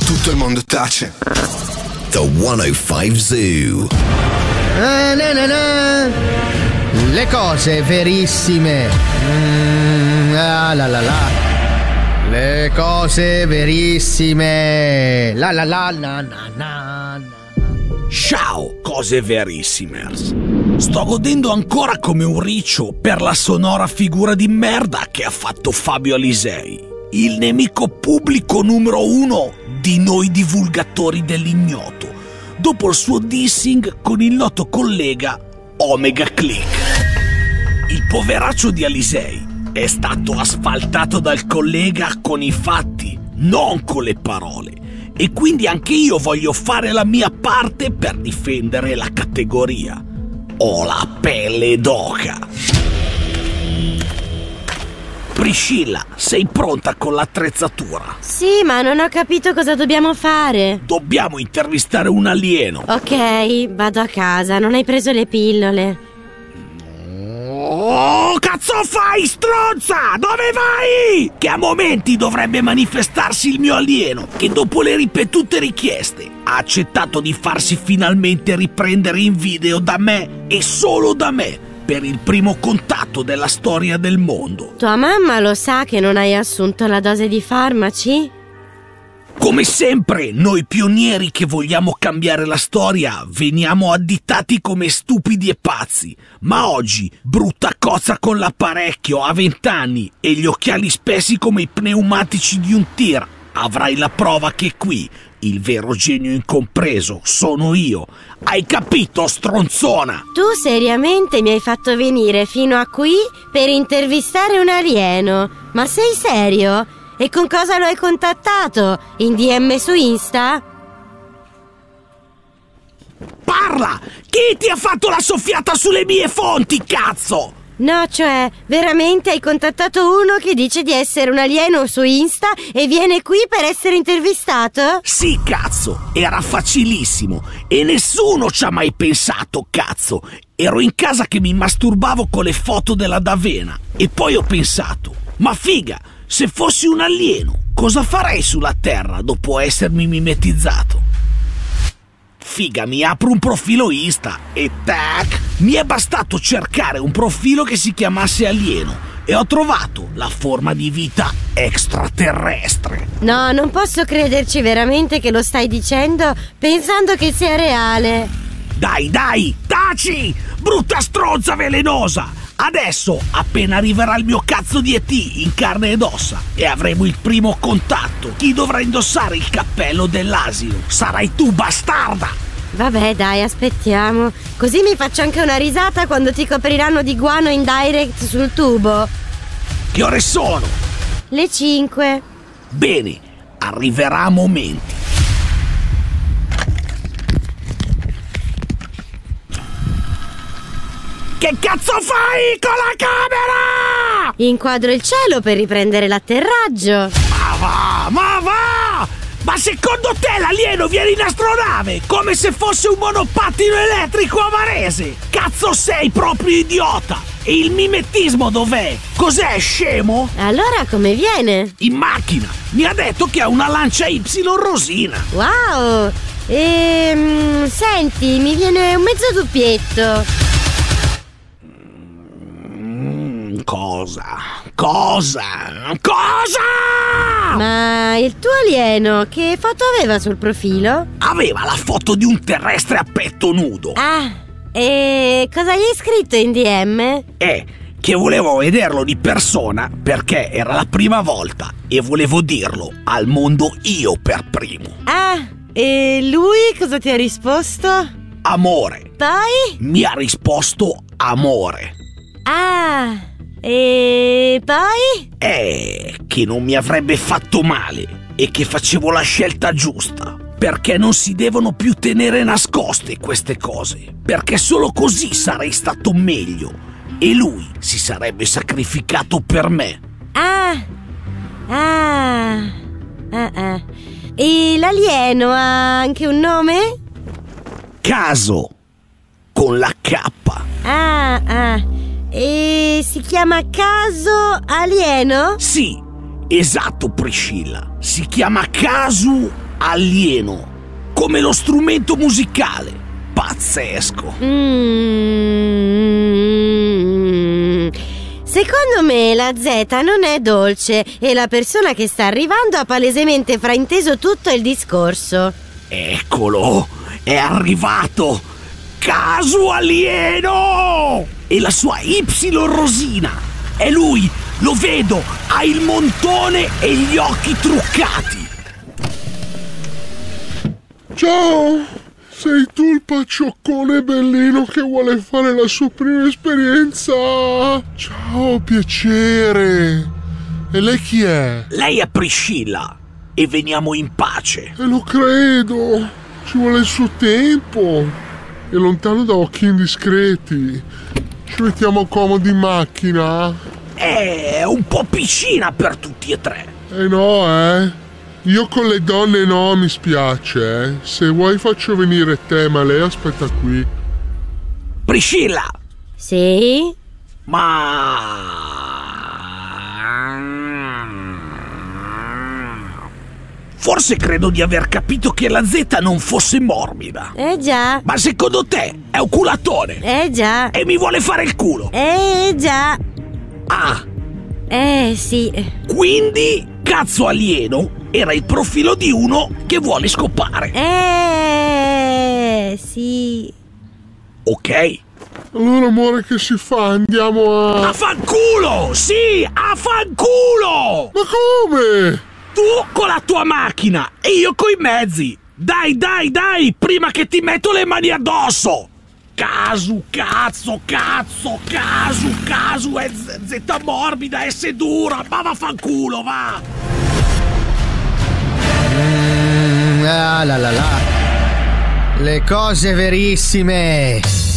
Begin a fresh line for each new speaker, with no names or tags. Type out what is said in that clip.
tutto il mondo tace.
The 105 Zoo.
Le cose verissime. Le cose verissime.
Ciao, cose verissimers. Sto godendo ancora come un riccio per la sonora figura di merda che ha fatto Fabio Alisei, il nemico pubblico numero 1 di noi divulgatori dell'ignoto, dopo il suo dissing con il noto collega Omega Click. Il poveraccio di Alisei è stato asfaltato dal collega con i fatti, non con le parole. E quindi anche io voglio fare la mia parte per difendere la categoria. Ho la pelle d'oca. Priscilla, sei pronta con l'attrezzatura?
Sì, ma non ho capito cosa dobbiamo fare.
Dobbiamo intervistare un alieno.
Ok, vado a casa, non hai preso le pillole.
Oh, cazzo fai, stronza? Dove vai? Che a momenti dovrebbe manifestarsi il mio alieno, che dopo le ripetute richieste ha accettato di farsi finalmente riprendere in video da me e solo da me per il primo contatto della storia del mondo.
Tua mamma lo sa che non hai assunto la dose di farmaci?
Come sempre, noi pionieri che vogliamo cambiare la storia veniamo additati come stupidi e pazzi. Ma oggi, brutta cozza con l'apparecchio a 20 anni e gli occhiali spessi come i pneumatici di un tir, avrai la prova che qui il vero genio incompreso sono io. Hai capito, stronzona?
Tu seriamente mi hai fatto venire fino a qui per intervistare un alieno? Ma sei serio? E con cosa lo hai contattato? In DM su Insta?
Parla! Chi ti ha fatto la soffiata sulle mie fonti, cazzo?
No, cioè, veramente hai contattato uno che dice di essere un alieno su Insta e viene qui per essere intervistato?
Sì, cazzo, era facilissimo e nessuno ci ha mai pensato, cazzo. Ero in casa che mi masturbavo con le foto della D'Avena e poi ho pensato, ma figa, se fossi un alieno, cosa farei sulla Terra dopo essermi mimetizzato? Figa, mi apro un profilo Insta e tac, mi è bastato cercare un profilo che si chiamasse alieno e ho trovato la forma di vita extraterrestre.
No, non posso crederci veramente che lo stai dicendo pensando che sia reale.
Dai, taci, brutta stronza velenosa! Adesso, appena arriverà il mio cazzo di ET in carne ed ossa e avremo il primo contatto, chi dovrà indossare il cappello dell'asino? Sarai tu, bastarda!
Vabbè, dai, aspettiamo. Così mi faccio anche una risata quando ti copriranno di guano in direct sul tubo.
Che ore sono?
Le 5.
Bene, arriverà a momenti. Che cazzo fai con la camera?
Inquadro il cielo per riprendere l'atterraggio.
Ma va! Ma secondo te l'alieno viene in astronave? Come se fosse un monopattino elettrico a Varese? Cazzo sei proprio idiota! E il mimetismo dov'è? Cos'è, scemo?
Allora come viene?
In macchina! Mi ha detto che ha una Lancia Y rosina.
Wow! Senti, mi viene un mezzo doppietto.
Cosa?
Ma il tuo alieno che foto aveva sul profilo?
Aveva la foto di un terrestre a petto nudo.
Ah, e cosa gli hai scritto in DM?
Che volevo vederlo di persona perché era la prima volta e volevo dirlo al mondo io per primo.
Ah, e lui cosa ti ha risposto?
Amore.
Poi?
Mi ha risposto amore.
Ah, e poi?
Che non mi avrebbe fatto male e che facevo la scelta giusta, perché non si devono più tenere nascoste queste cose, perché solo così sarei stato meglio e lui si sarebbe sacrificato per me.
E l'alieno ha anche un nome?
Caso, con la K.
E si chiama Caso Alieno?
Sì, esatto, Priscilla. Si chiama Casu alieno, come lo strumento musicale. Pazzesco.
Secondo me la Z non è dolce e la persona che sta arrivando ha palesemente frainteso tutto il discorso.
Eccolo, è arrivato. Casu alieno! E la sua Y rosina. È lui, lo vedo, ha il montone e gli occhi truccati.
Ciao, sei tu il paccioccone bellino che vuole fare la sua prima esperienza? Ciao, piacere. E lei chi è?
Lei è Priscilla e veniamo in pace.
Lo credo, ci vuole il suo tempo. È lontano da occhi indiscreti. Ci mettiamo comodi in macchina?
È un po' piccina per tutti e tre.
No, Io con le donne no, mi spiace, Se vuoi faccio venire te, ma lei aspetta qui.
Priscilla!
Sì?
Ma... Forse credo di aver capito che la Z non fosse morbida.
Già.
Ma secondo te è un culatone?
Già.
E mi vuole fare il culo?
Già.
Ah,
Sì.
quindi cazzo alieno era il profilo di uno che vuole scopare.
Sì.
Ok.
Allora, amore, che si fa? Andiamo a...
A fanculo! Sì, a fanculo!
Ma come?
Tu con la tua macchina e io coi mezzi. Dai, prima che ti metto le mani addosso. Casu, cazzo, è Z morbida, S dura, ma vaffanculo, va!
Le cose verissime.